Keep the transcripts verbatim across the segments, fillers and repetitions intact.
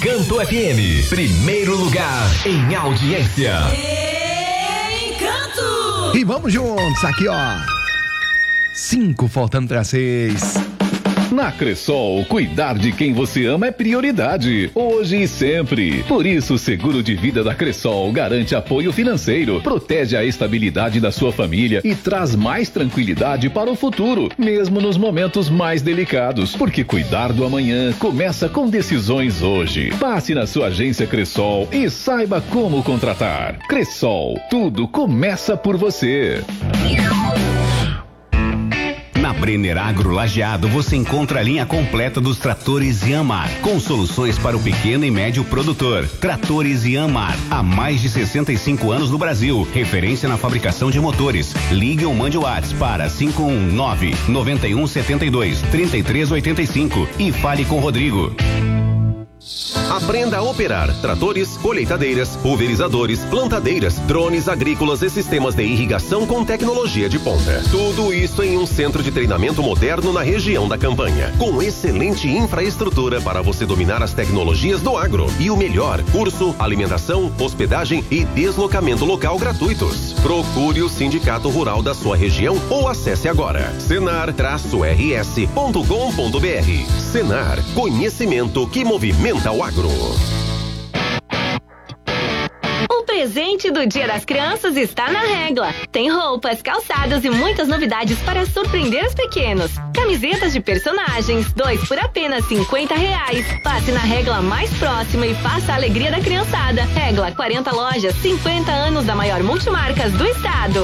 Encanto F M, primeiro lugar em audiência. Encanto! E vamos juntos aqui, ó. Cinco faltando para seis. Na Cressol, cuidar de quem você ama é prioridade, hoje e sempre. Por isso, o seguro de vida da Cressol garante apoio financeiro, protege a estabilidade da sua família e traz mais tranquilidade para o futuro, mesmo nos momentos mais delicados. Porque cuidar do amanhã começa com decisões hoje. Passe na sua agência Cressol e saiba como contratar. Cressol, tudo começa por você. Na Brenner Agro Lajeado você encontra a linha completa dos tratores Yanmar, com soluções para o pequeno e médio produtor. Tratores Yanmar, há mais de sessenta e cinco anos no Brasil, referência na fabricação de motores. Ligue ou mande o WhatsApp para cinco um nove, nove um sete dois, três três oito cinco e fale com Rodrigo. Aprenda a operar tratores, colheitadeiras, pulverizadores, plantadeiras, drones agrícolas e sistemas de irrigação com tecnologia de ponta. Tudo isso em um centro de treinamento moderno na região da Campanha, com excelente infraestrutura para você dominar as tecnologias do agro. E o melhor, curso, alimentação, hospedagem e deslocamento local gratuitos. Procure o sindicato rural da sua região ou acesse agora senar R S ponto com ponto B R. Senar, conhecimento que movimenta o agro. O presente do Dia das Crianças está na Regla. Tem roupas, calçados e muitas novidades para surpreender os pequenos. Camisetas de personagens, dois por apenas cinquenta reais. Passe na Regla mais próxima e faça a alegria da criançada. Regla, quarenta lojas, cinquenta anos da maior multimarcas do estado.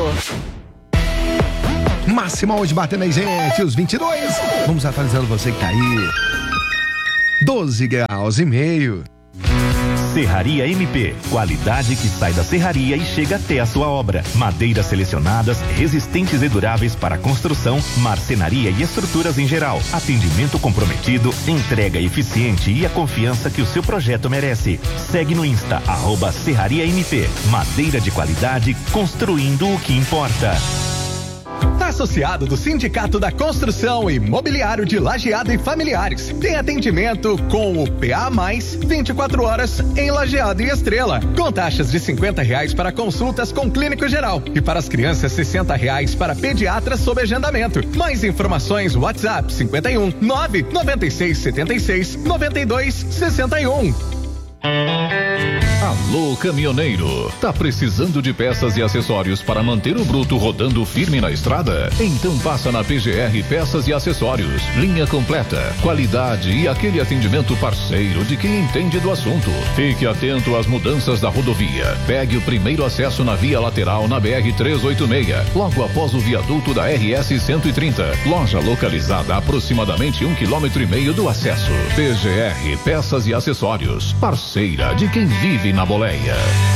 Máxima hoje batendo aí, gente, os vinte e dois. Vamos atualizando você que tá aí. doze graus e meio. Serraria M P, qualidade que sai da serraria e chega até a sua obra. Madeiras selecionadas, resistentes e duráveis para construção, marcenaria e estruturas em geral. Atendimento comprometido, entrega eficiente e a confiança que o seu projeto merece. Segue no Insta, arroba Serraria M P. Madeira de qualidade, construindo o que importa. Associado do Sindicato da Construção Imobiliário de Lajeado e Familiares. Tem atendimento com o P A mais, vinte e quatro horas em Lajeado e Estrela. Com taxas de cinquenta reais para consultas com clínico geral. E para as crianças, sessenta reais para pediatras sob agendamento. Mais informações, WhatsApp cinquenta e um, nove nove seis sete seis, nove dois seis um. Alô, caminhoneiro, tá precisando de peças e acessórios para manter o bruto rodando firme na estrada? Então passa na P G R Peças e Acessórios. Linha completa, qualidade e aquele atendimento parceiro de quem entende do assunto. Fique atento às mudanças da rodovia. Pegue o primeiro acesso na via lateral na B R trezentos e oitenta e seis, logo após o viaduto da R S cento e trinta. Loja localizada a aproximadamente um quilômetro e meio do acesso. P G R Peças e Acessórios, parceira de quem vive na boleia.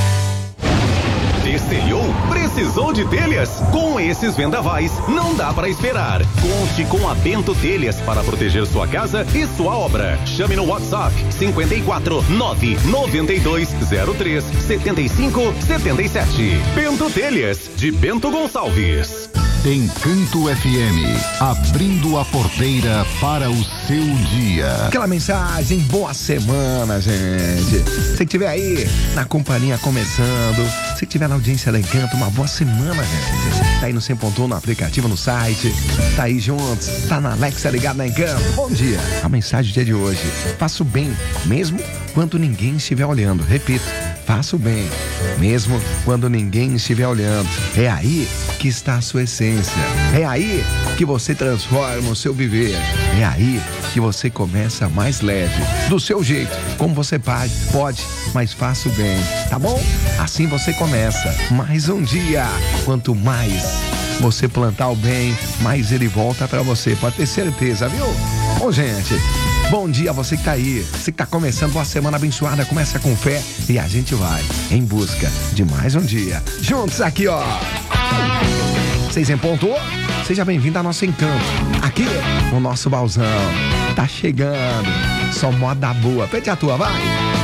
Destelhou? Precisou de telhas? Com esses vendavais, não dá para esperar. Conte com a Bento Telhas para proteger sua casa e sua obra. Chame no WhatsApp cinco quatro nove nove dois zero três sete cinco sete sete. Bento Telhas, de Bento Gonçalves. Encanto F M, abrindo a porteira para o seu dia. Aquela mensagem, boa semana, gente. Você que estiver aí na companhia começando, você que estiver na audiência da Encanto, uma boa semana, gente. Tá aí no cem ponto um, no aplicativo, no site, tá aí juntos, tá na Alexa ligado na Encanto. Bom dia. A mensagem do dia de hoje: faça o bem, mesmo quando ninguém estiver olhando. Repito, faça o bem, mesmo quando ninguém estiver olhando. É aí que está a sua essência. É aí que você transforma o seu viver. É aí que você começa mais leve, do seu jeito, como você pode, pode, mas faça o bem, tá bom? Assim você começa mais um dia. Quanto mais você plantar o bem, mais ele volta pra você, pode ter certeza, viu? Bom, gente, bom dia a você que tá aí, você que tá começando uma semana abençoada, começa com fé e a gente vai em busca de mais um dia. Juntos aqui, ó. Seis em ponto. Seja bem-vindo ao nosso Encanto. Aqui no nosso balzão. Tá chegando. Só moda boa. Pede a tua, vai.